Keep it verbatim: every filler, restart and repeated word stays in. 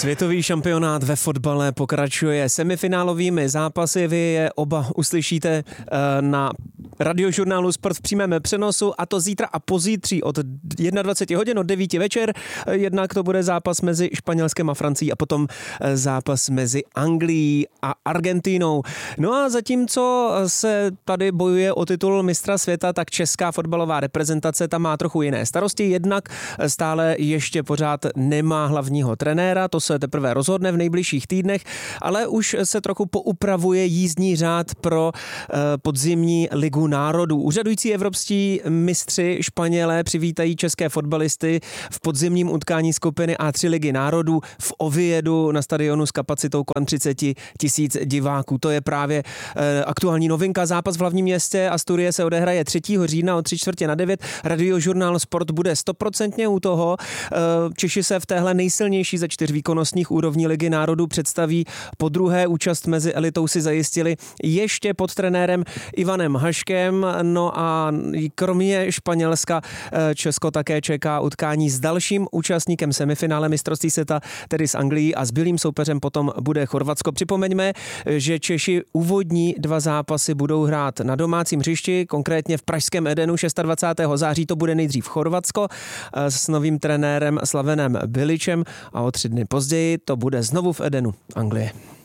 Světový šampionát ve fotbale pokračuje semifinálovými zápasy. Vy je oba uslyšíte na radiožurnálu Sport v přímém přenosu, a to zítra a pozítří od dvacet jedna hodin od devíti večer. Jednak to bude zápas mezi Španělskem a Francií a potom zápas mezi Anglií a Argentínou. No a zatímco se tady bojuje o titul mistra světa, tak česká fotbalová reprezentace tam má trochu jiné starosti. Jednak stále ještě pořád nemá hlavního trenéra, to se teprve rozhodne v nejbližších týdnech, ale už se trochu poupravuje jízdní řád pro podzimní ligu národů. Úřadující evropští mistři Španělé přivítají české fotbalisty v podzimním utkání skupiny A tři ligy národů v Oviedu na stadionu s kapacitou kolem třicet tisíc diváků. To je právě aktuální novinka. Zápas v hlavním městě Asturie se odehraje třetího října o tři čtvrtě na devět. Radiožurnál Sport bude stoprocentně u toho. Češi se v téhle nejsilnější ze čtyř výkonnostních úrovní ligy národů představí po druhé. Účast mezi elitou si zajistili ještě pod trenérem Ivanem Haškem. No a kromě Španělska Česko také čeká utkání s dalším účastníkem semifinále mistrovství světa, tedy s Anglií, a zbylým soupeřem potom bude Chorvatsko. Připomeňme, že Češi úvodní dva zápasy budou hrát na domácím hřišti, konkrétně v pražském Edenu dvacátého šestého září. To bude nejdřív Chorvatsko s novým trenérem Slavenem Biličem a o tři dny později to bude znovu v Edenu Anglie.